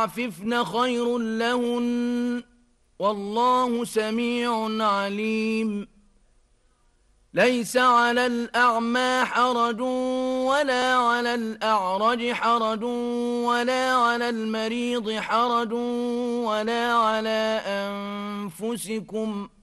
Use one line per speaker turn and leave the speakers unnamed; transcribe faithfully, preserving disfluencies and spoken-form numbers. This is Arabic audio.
يستعففن خير لهن والله سميع عليم ليس على الأعمى حرج ولا على الأعرج حرج ولا على المريض حرج ولا على أنفسكم